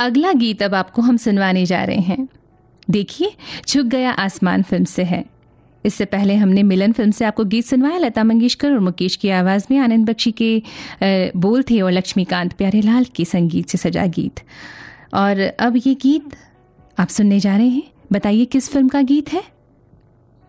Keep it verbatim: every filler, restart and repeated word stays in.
अगला गीत अब आपको हम सुनवाने जा रहे हैं। देखिए, झुक गया आसमान फिल्म से है। इससे पहले हमने मिलन फिल्म से आपको गीत सुनवाया, लता मंगेशकर और मुकेश की आवाज़ में। आनंद बख्शी के बोल थे और लक्ष्मीकांत प्यारेलाल के संगीत से सजा गीत। और अब ये गीत आप सुनने जा रहे हैं। बताइए किस फिल्म का गीत है।